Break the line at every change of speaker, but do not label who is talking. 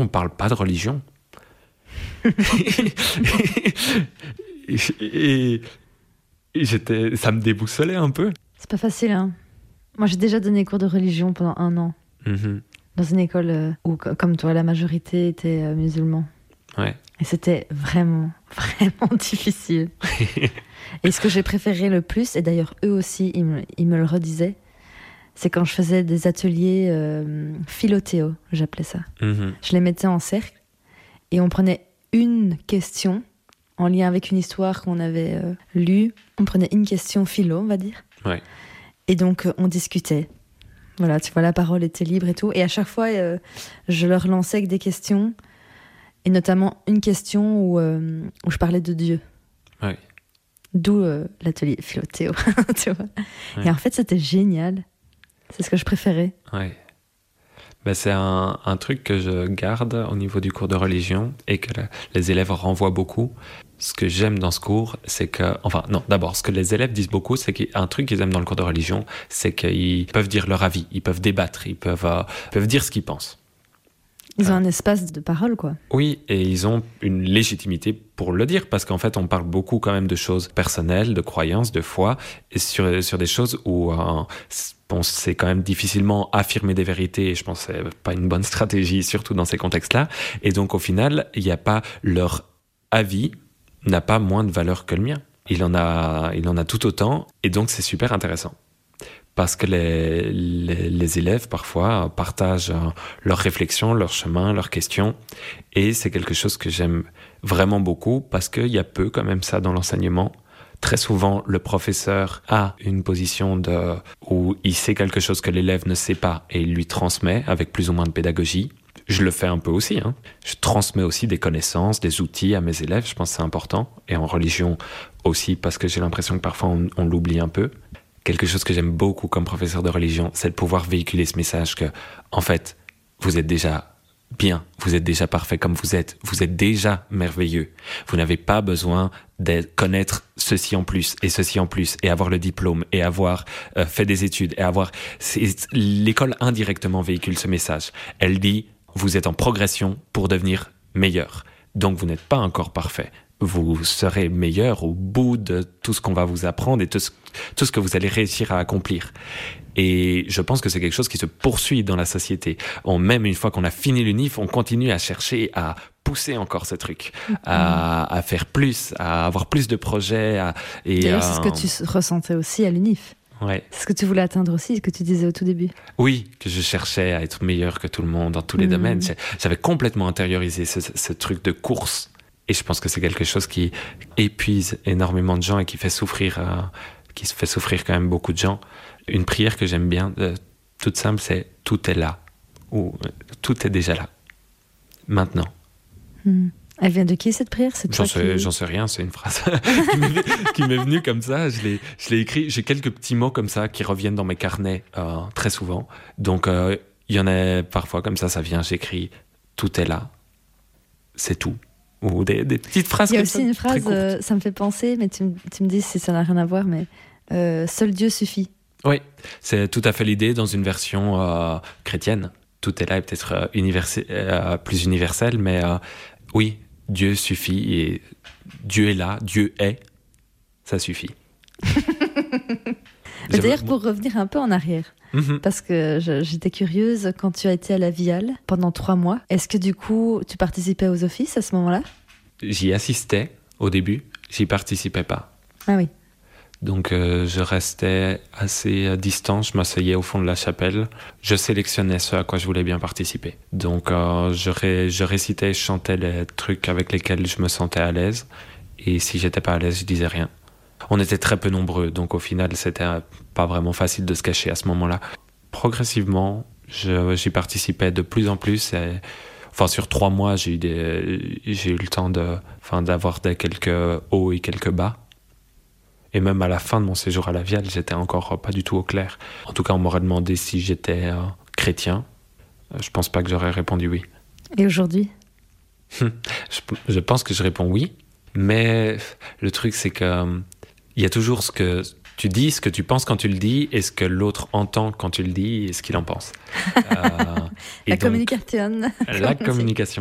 on parle pas de religion. et ça me déboussolait un peu.
C'est pas facile, hein. Moi, j'ai déjà donné cours de religion pendant 1 an. Dans une école où, comme toi, la majorité était musulmans.
Ouais.
Et c'était vraiment, vraiment difficile. Et ce que j'ai préféré le plus, et d'ailleurs eux aussi, ils me le redisaient, c'est quand je faisais des ateliers philothéo, j'appelais ça. Je les mettais en cercle et on prenait une question en lien avec une histoire qu'on avait lue. On prenait une question philo, on va dire.
Ouais.
Et donc on discutait. Voilà, tu vois, la parole était libre et tout. Et à chaque fois, je leur lançais avec des questions. Et notamment une question où je parlais de Dieu.
Ouais.
D'où l'atelier philothéo, tu vois.
Ouais.
Et en fait, c'était génial. C'est ce que je préférais.
Ouais. Ben, c'est un truc que je garde au niveau du cours de religion et que les élèves renvoient beaucoup. Ce que j'aime dans ce cours, c'est que... Enfin, non, d'abord, ce que les élèves disent beaucoup, c'est qu'un truc qu'ils aiment dans le cours de religion, c'est qu'ils peuvent dire leur avis, ils peuvent débattre, ils peuvent dire ce qu'ils pensent.
Ils ont un espace de parole, quoi.
Oui, et ils ont une légitimité pour le dire, parce qu'en fait, on parle beaucoup quand même de choses personnelles, de croyances, de foi, et sur des choses où c'est quand même difficilement affirmer des vérités, et je pense que c'est pas une bonne stratégie, surtout dans ces contextes-là. Et donc, au final, il n'y a pas leur avis n'a pas moins de valeur que le mien. Il en a tout autant, et donc c'est super intéressant. Parce que les élèves, parfois, partagent leurs réflexions, leurs chemins, leurs questions. Et c'est quelque chose que j'aime vraiment beaucoup, parce qu'il y a peu quand même ça dans l'enseignement. Très souvent, le professeur a une position où il sait quelque chose que l'élève ne sait pas, et il lui transmet avec plus ou moins de pédagogie. Je le fais un peu aussi. Je transmets aussi des connaissances, des outils à mes élèves. Je pense que c'est important. Et en religion aussi, parce que j'ai l'impression que parfois on l'oublie un peu. Quelque chose que j'aime beaucoup comme professeur de religion, c'est de pouvoir véhiculer ce message que, en fait, vous êtes déjà bien, vous êtes déjà parfait comme vous êtes déjà merveilleux. Vous n'avez pas besoin de connaître ceci en plus, et avoir le diplôme, et avoir fait des études, et avoir... L'école indirectement véhicule ce message. Elle dit, vous êtes en progression pour devenir meilleur. Donc vous n'êtes pas encore parfait. Vous serez meilleur au bout de tout ce qu'on va vous apprendre et tout ce que vous allez réussir à accomplir. Et je pense que c'est quelque chose qui se poursuit dans la société. Même une fois qu'on a fini l'UNIF, on continue à chercher à pousser encore ce truc, à faire plus, à avoir plus de projets.
D'ailleurs, c'est ce que tu ressentais aussi à l'UNIF.
Ouais.
C'est ce que tu voulais atteindre aussi, ce que tu disais au tout début.
Oui, que je cherchais à être meilleur que tout le monde dans tous les domaines. J'avais complètement intériorisé ce truc de course. Et je pense que c'est quelque chose qui épuise énormément de gens et qui fait souffrir quand même beaucoup de gens. Une prière que j'aime bien, toute simple, c'est « tout est là » ou « tout est déjà là, maintenant ».
Elle vient de qui cette prière?
J'en sais rien, c'est une phrase qui m'est venue comme ça. Je l'ai écrit. J'ai quelques petits mots comme ça qui reviennent dans mes carnets très souvent. Donc il y en a parfois comme ça vient. J'écris « tout est là », c'est tout. Ou des petites phrases comme ça.
Il y a aussi une phrase, ça me fait penser, mais tu me dis si ça n'a rien à voir, mais seul Dieu suffit.
Oui, c'est tout à fait l'idée dans une version chrétienne. Tout est là est peut-être plus universel, mais oui, Dieu suffit et Dieu est là, Dieu est, ça suffit.
D'ailleurs, pour revenir un peu en arrière, parce que j'étais curieuse, quand tu as été à la Viale pendant 3 mois, est-ce que du coup, tu participais aux offices à ce moment-là?
J'y assistais au début, j'y participais pas.
Ah oui.
Donc je restais assez distant, je m'asseyais au fond de la chapelle, je sélectionnais ce à quoi je voulais bien participer. Donc je récitais, je chantais les trucs avec lesquels je me sentais à l'aise, et si j'étais pas à l'aise, je disais rien. On était très peu nombreux, donc au final, c'était pas vraiment facile de se cacher à ce moment-là. Progressivement, j'y participais de plus en plus. Sur 3 mois, j'ai eu le temps d'avoir quelques hauts et quelques bas. Et même à la fin de mon séjour à la Viale, j'étais encore pas du tout au clair. En tout cas, on m'aurait demandé si j'étais chrétien. Je pense pas que j'aurais répondu oui.
Et aujourd'hui?
Je pense que je réponds oui. Mais le truc, c'est que il y a toujours ce que tu dis ce que tu penses quand tu le dis et ce que l'autre entend quand tu le dis et ce qu'il en pense.
La communication.
La communication.